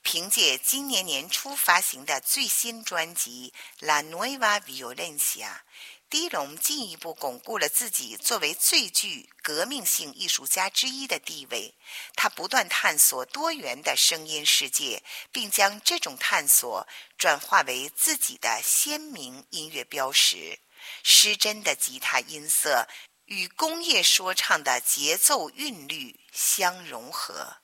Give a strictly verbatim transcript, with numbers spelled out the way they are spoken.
凭借今年年初发行的最新专辑《La Nueva Violencia》，迪龙进一步巩固了自己作为最具革命性艺术家之一的地位。他不断探索多元的声音世界，并将这种探索转化为自己的鲜明音乐标识。失真的吉他音色与工业说唱的节奏韵律相融合。